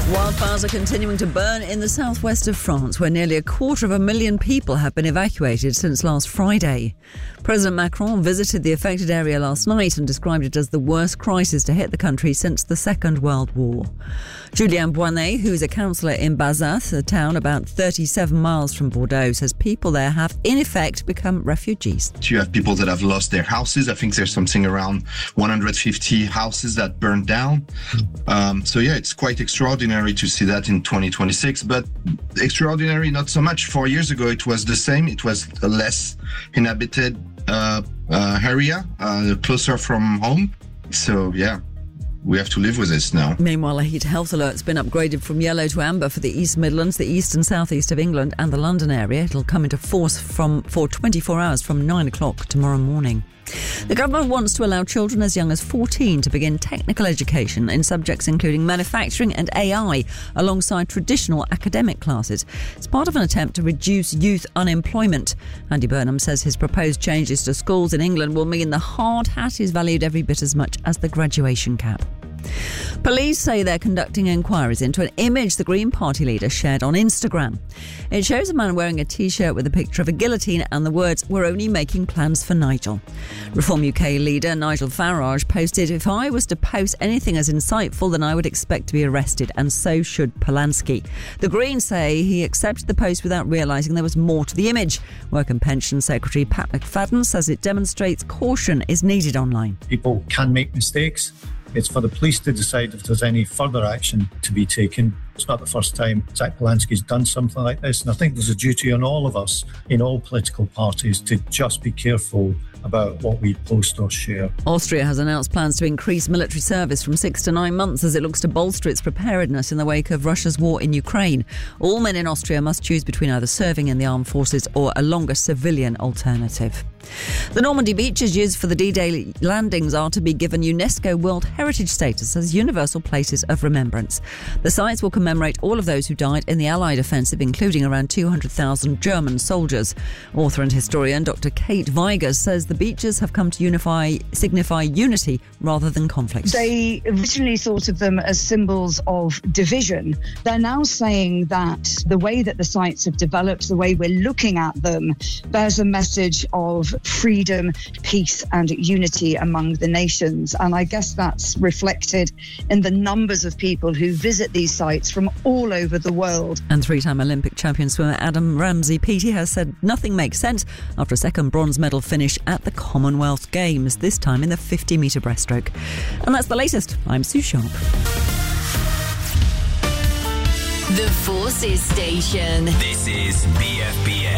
Wildfires are continuing to burn in the southwest of France, where nearly 250,000 people have been evacuated since last Friday. President Macron visited the affected area last night and described it as the worst crisis to hit the country since the Second World War. Julien Boinet, who is a councillor in Bazas, a town about 37 miles from Bordeaux, says people there have, in effect, become refugees. You have people that have lost their houses. I think there's something around 150 houses that burned down. It's quite extraordinary to see that in 2026, but extraordinary not so much. 4 years ago, it was the same. It was a less inhabited area, closer from home. So, we have to live with this now. Meanwhile, a heat health alert's been upgraded from yellow to amber for the East Midlands, the east and southeast of England and the London area. It'll come into force for 24 hours from 9 o'clock tomorrow morning. The government wants to allow children as young as 14 to begin technical education in subjects including manufacturing and AI alongside traditional academic classes. It's part of an attempt to reduce youth unemployment. Andy Burnham says his proposed changes to schools in England will mean the hard hat is valued every bit as much as the graduation cap. Police say they're conducting inquiries into an image the Green Party leader shared on Instagram. It shows a man wearing a T-shirt with a picture of a guillotine and the words, "We're only making plans for Nigel." Reform UK leader Nigel Farage posted, "If I was to post anything as insightful, then I would expect to be arrested, and so should Polanski." The Greens say he accepted the post without realising there was more to the image. Work and Pension Secretary Pat McFadden says it demonstrates caution is needed online. People can make mistakes. It's for the police to decide if there's any further action to be taken. It's not the first time Zach Polanski's done something like this, and I think there's a duty on all of us in all political parties to just be careful about what we post or share. Austria has announced plans to increase military service from 6 to 9 months as it looks to bolster its preparedness in the wake of Russia's war in Ukraine. All men in Austria must choose between either serving in the armed forces or a longer civilian alternative. The Normandy beaches used for the D-Day landings are to be given UNESCO World Heritage status as universal places of remembrance. The sites will commemorate all of those who died in the Allied offensive, including around 200,000 German soldiers. Author and historian Dr. Kate Weigers says the beaches have come to signify unity rather than conflict. They originally thought of them as symbols of division. They're now saying that the way that the sites have developed, the way we're looking at them, bears a message of freedom, peace and unity among the nations. And I guess that's reflected in the numbers of people who visit these sites from all over the world. And three-time Olympic champion swimmer Adam Ramsey-Peaty has said nothing makes sense after a second bronze medal finish at the Commonwealth Games, this time in the 50-metre breaststroke. And that's the latest. I'm Sue Sharp. The Forces Station. This is BFBS.